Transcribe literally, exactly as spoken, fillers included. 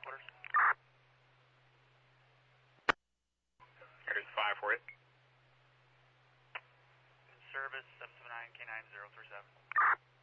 headquarters. Here's five for it. In service, seven seven nine K nine zero three seven.